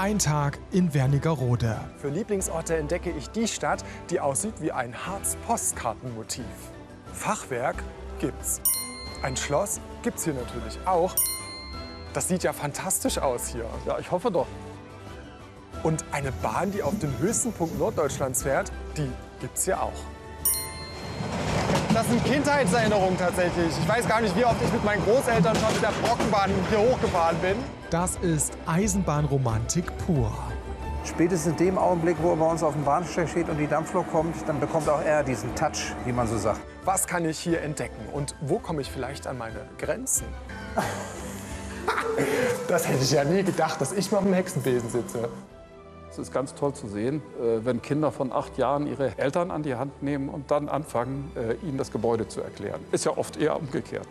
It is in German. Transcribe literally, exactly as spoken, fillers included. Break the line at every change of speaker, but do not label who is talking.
Ein Tag in Wernigerode.
Für Lieblingsorte entdecke ich die Stadt, die aussieht wie ein Harz-Postkartenmotiv. Fachwerk gibt's. Ein Schloss gibt's hier natürlich auch. Das sieht ja fantastisch aus hier.
Ja, ich hoffe doch.
Und eine Bahn, die auf den höchsten Punkt Norddeutschlands fährt, die gibt's hier auch. Das sind Kindheitserinnerungen tatsächlich. Ich weiß gar nicht, wie oft ich mit meinen Großeltern schon mit der Brockenbahn hier hochgefahren bin.
Das ist Eisenbahnromantik pur.
Spätestens in dem Augenblick, wo er bei uns auf dem Bahnsteig steht und die Dampflok kommt, dann bekommt auch er diesen Touch, wie man so sagt.
Was kann ich hier entdecken und wo komme ich vielleicht an meine Grenzen? Das hätte ich ja nie gedacht, dass ich mal am Hexenbesen sitze.
Es ist ganz toll zu sehen, wenn Kinder von acht Jahren ihre Eltern an die Hand nehmen und dann anfangen, ihnen das Gebäude zu erklären. Ist ja oft eher umgekehrt.